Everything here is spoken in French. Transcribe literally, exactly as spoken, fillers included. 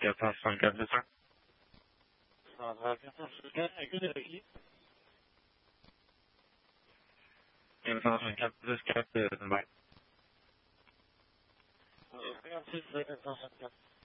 quatre cent soixante-quatre, c'est ça? Centrale quatre cent soixante-quatre, à quelle avec qui? quatre cent soixante-quatre plus quatre, euh, bye. cinquante-six, quatre cent soixante-quatre.